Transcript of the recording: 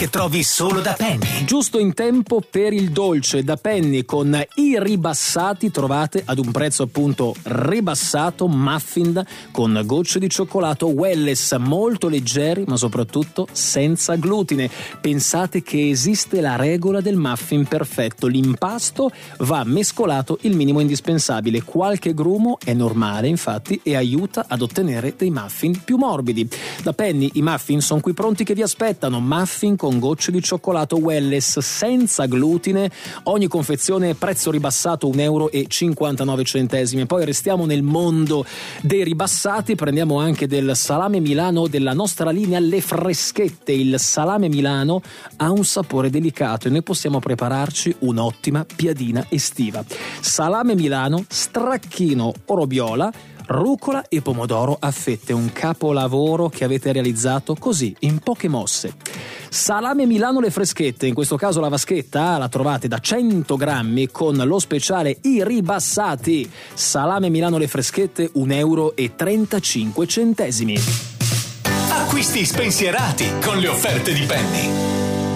che trovi solo da Penny. Giusto in tempo per il dolce da Penny con i ribassati, trovate ad un prezzo appunto ribassato muffin con gocce di cioccolato Welles molto leggeri ma soprattutto senza glutine. Pensate che esiste la regola del muffin perfetto, l'impasto va mescolato il minimo indispensabile, qualche grumo è normale infatti e aiuta ad ottenere dei muffin più morbidi. Da Penny i muffin sono qui pronti che vi aspettano, muffin con gocce di cioccolato Welles senza glutine, ogni confezione prezzo ribassato €1,59. Poi restiamo nel mondo dei ribassati, prendiamo anche del salame Milano della nostra linea Le Freschette. Il salame Milano ha un sapore delicato e noi possiamo prepararci un'ottima piadina estiva. Salame Milano, stracchino robiola, rucola e pomodoro a fette, un capolavoro che avete realizzato così in poche mosse. Salame Milano Le Freschette, in questo caso la vaschetta la trovate da 100 grammi con lo speciale i ribassati. Salame Milano Le Freschette €1,35. Acquisti spensierati con le offerte di Penny.